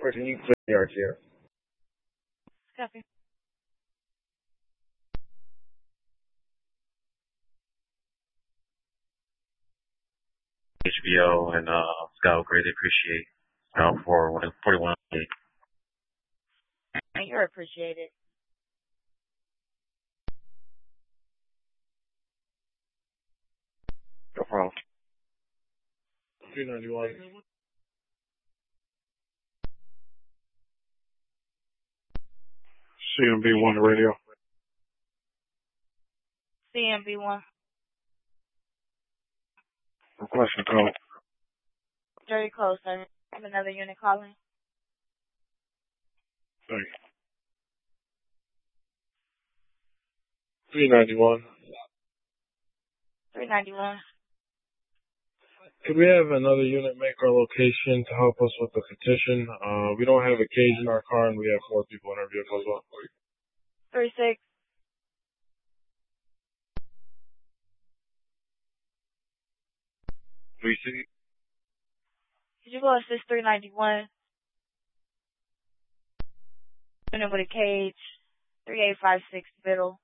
Can you clear the RTO? Copy. HBO and Scott, greatly appreciate for 41. You're appreciated. No problem. 391. CMB1 radio. CMB1. Requesting code. Very close, sir. I have another unit calling. Thank you. 391. 391. Could we have another unit make our location to help us with the petition? We don't have a cage in our car, and we have 4 people in our vehicle as well. 36. Could you go assist 391? Unit with a cage. 3856 middle.